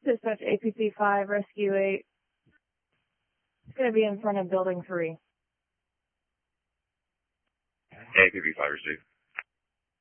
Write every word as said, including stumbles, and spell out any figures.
Dispatch A P C five, Rescue eight. It's going to be in front of Building three. A P C five, receive.